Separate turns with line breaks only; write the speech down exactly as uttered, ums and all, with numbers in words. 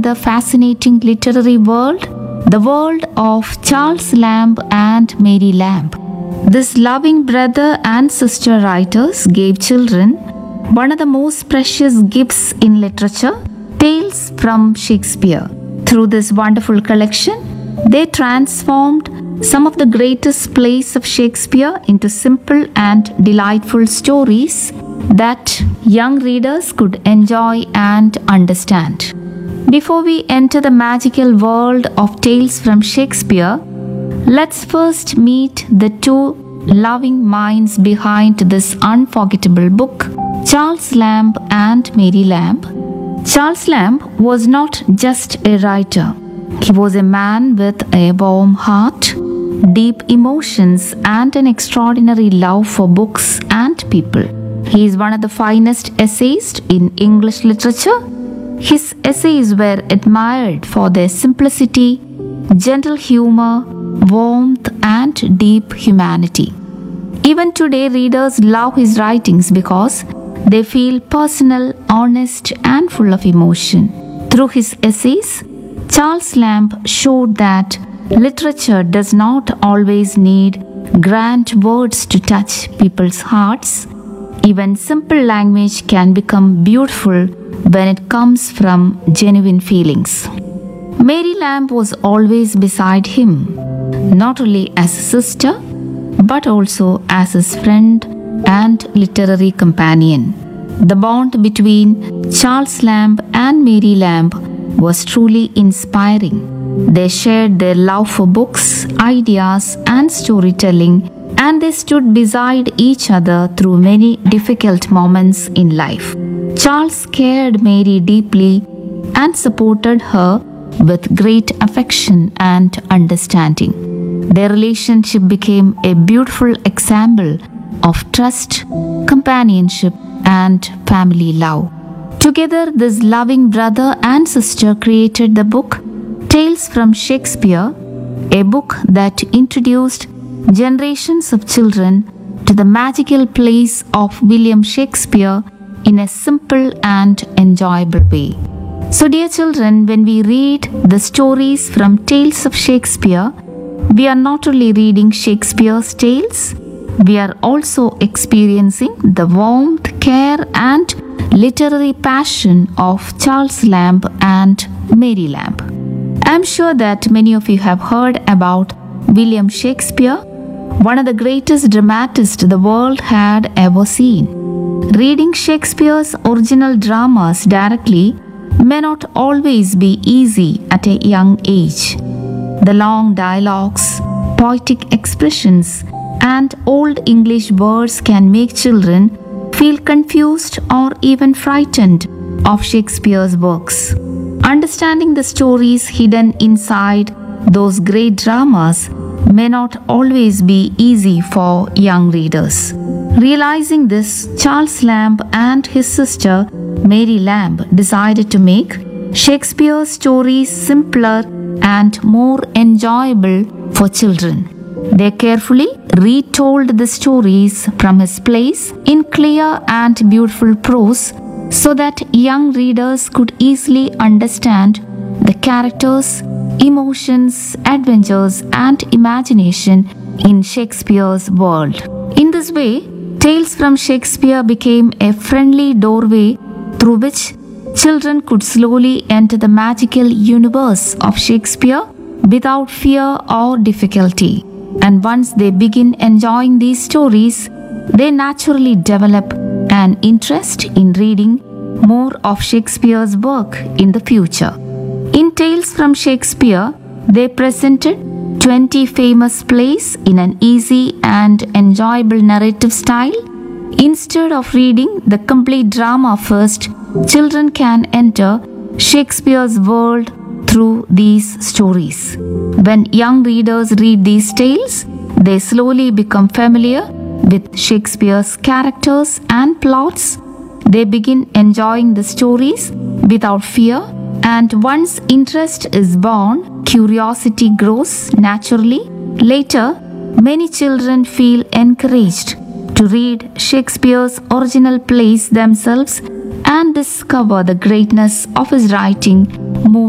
another fascinating literary world, the world of Charles Lamb and Mary Lamb. This loving brother and sister writers gave children one of the most precious gifts in literature, Tales from Shakespeare. Through this wonderful collection, they transformed some of the greatest plays of Shakespeare into simple and delightful stories that young readers could enjoy and understand. Before we enter the magical world of Tales from Shakespeare, let's first meet the two loving minds behind this unforgettable book, Charles Lamb and Mary Lamb. Charles Lamb was not just a writer. He was a man with a warm heart, deep emotions, and an extraordinary love for books and people. He is one of the finest essayists in English literature. His essays were admired for their simplicity, gentle humor, warmth, and deep humanity. Even today, readers love his writings because they feel personal, honest, and full of emotion. Through his essays, Charles Lamb showed that literature does not always need grand words to touch people's hearts. Even simple language can become beautiful when it comes from genuine feelings. Mary Lamb was always beside him, not only as a sister, but also as his friend and literary companion. The bond between Charles Lamb and Mary Lamb was truly inspiring. They shared their love for books, ideas, and storytelling, and they stood beside each other through many difficult moments in life. Charles cared Mary deeply and supported her with great affection and understanding. Their relationship became a beautiful example of trust, companionship, and family love. Together, this loving brother and sister created the book Tales from Shakespeare, a book that introduced generations of children to the magical plays of William Shakespeare in a simple and enjoyable way. So, dear children, when we read the stories from Tales of Shakespeare, we are not only reading Shakespeare's tales, we are also experiencing the warmth, care, and literary passion of Charles Lamb and Mary Lamb. I am sure that many of you have heard about William Shakespeare, one of the greatest dramatists the world had ever seen. Reading Shakespeare's original dramas directly may not always be easy at a young age. The long dialogues, poetic expressions, and old English words can make children feel confused or even frightened of Shakespeare's works. Understanding the stories hidden inside those great dramas may not always be easy for young readers. Realizing this, Charles Lamb and his sister Mary Lamb decided to make Shakespeare's stories simpler and more enjoyable for children. They carefully retold the stories from his plays in clear and beautiful prose so that young readers could easily understand the characters, emotions, adventures, and imagination in Shakespeare's world. In this way, Tales from Shakespeare became a friendly doorway through which children could slowly enter the magical universe of Shakespeare without fear or difficulty. And once they begin enjoying these stories, they naturally develop an interest in reading more of Shakespeare's work in the future. In Tales from Shakespeare, they presented twenty famous plays in an easy and enjoyable narrative style. Instead of reading the complete drama first, children can enter Shakespeare's world through these stories. When young readers read these tales, they slowly become familiar with Shakespeare's characters and plots. They begin enjoying the stories without fear, and once interest is born, curiosity grows naturally. Later, many children feel encouraged to read Shakespeare's original plays themselves and discover the greatness of his writing more